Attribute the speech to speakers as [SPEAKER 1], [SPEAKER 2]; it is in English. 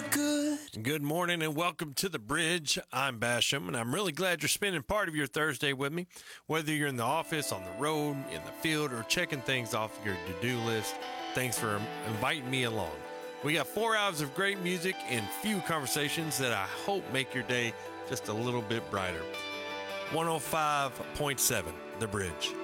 [SPEAKER 1] Good morning and welcome to The Bridge. I'm Basham, and I'm really glad you're spending part of your Thursday with me. Whether you're in the office, on the road, in the field, or checking things off your to-do list, thanks for inviting me along. We got 4 hours of great music and few conversations that I hope make your day just a little bit brighter. 105.7, The Bridge.